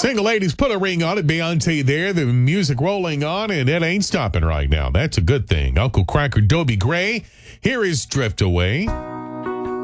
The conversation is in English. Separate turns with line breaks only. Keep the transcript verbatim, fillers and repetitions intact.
Single ladies, put a ring on it. Beyonce there, the music rolling on, and it ain't stopping right now. That's a good thing. Uncle Cracker, Dobie Gray. Here is Drift Away.